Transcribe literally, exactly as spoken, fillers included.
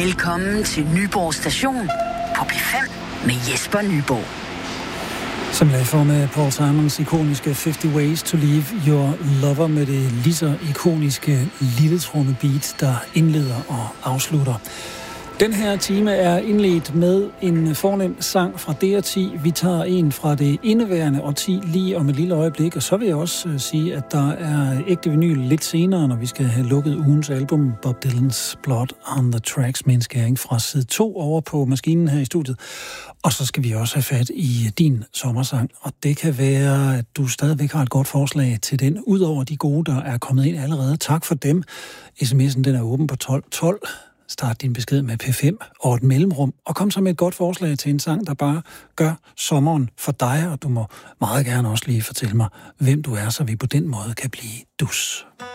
Velkommen til Nyborg Station på P fem med Jesper Nyborg. Som lagde for med Paul Simons ikoniske halvtreds Ways to Leave Your Lover med det lige så ikoniske lille trommebeat, der indleder og afslutter. Den her time er indledt med en fornem sang fra D R ti. Vi tager en fra det indeværende årti lige om et lille øjeblik, og så vil jeg også sige, at der er ægte vinyl lidt senere, når vi skal have lukket ugens album, Bob Dylan's Blood on the Tracks, med en skæring fra side to over på maskinen her i studiet. Og så skal vi også have fat i din sommersang, og det kan være, at du stadigvæk har et godt forslag til den, udover de gode, der er kommet ind allerede. Tak for dem. sms'en den er åben på tolv tolv. Start din besked med P fem og et mellemrum, og kom så med et godt forslag til en sang, der bare gør sommeren for dig, og du må meget gerne også lige fortælle mig, hvem du er, så vi på den måde kan blive dus.